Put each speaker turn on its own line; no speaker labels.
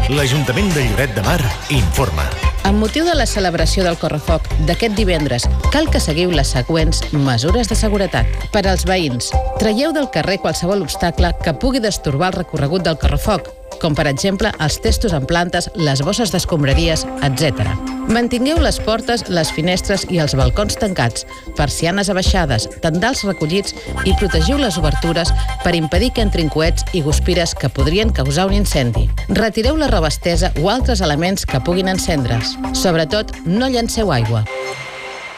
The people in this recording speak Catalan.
L'Ajuntament de Lloret de Mar informa.
Amb motiu de la celebració del Correfoc d'aquest divendres, cal que seguiu les següents mesures de seguretat. Per als veïns, traieu del carrer qualsevol obstacle que pugui destorbar el recorregut del Correfoc, com per exemple els testos en plantes, les bosses d'escombraries, etc. Mantingueu les portes, les finestres i els balcons tancats, persianes abaixades, tendals recollits i protegiu les obertures per impedir que entrin coets i guspires que podrien causar un incendi. Retireu la roba estesa o altres elements que puguin encendre's. Sobretot, no llanceu aigua.